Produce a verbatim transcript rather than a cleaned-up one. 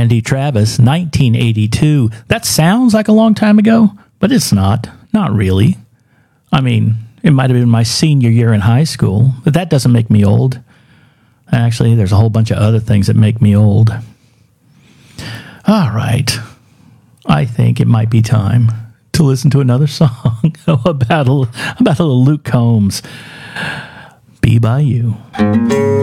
Randy Travis, nineteen eighty-two. That sounds like a long time ago, but it's not. Not really. I mean, it might have been my senior year in high school, but that doesn't make me old. Actually, there's a whole bunch of other things that make me old. All right. I think it might be time to listen to another song about a, about a little Luke Combs. Be By You.